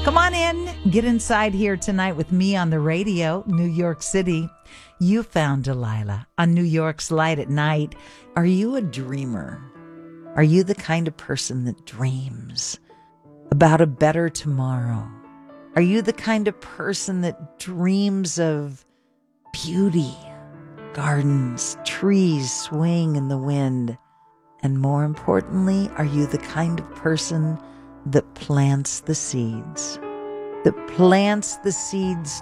Come on in, get inside here tonight with me on the radio, New York City. You found Delilah on New York's Light at Night. Are you a dreamer? Are you the kind of person that dreams about a better tomorrow? Are you the kind of person that dreams of beauty, gardens, trees swaying in the wind? And more importantly, are you the kind of person that plants the seeds? That plants the seeds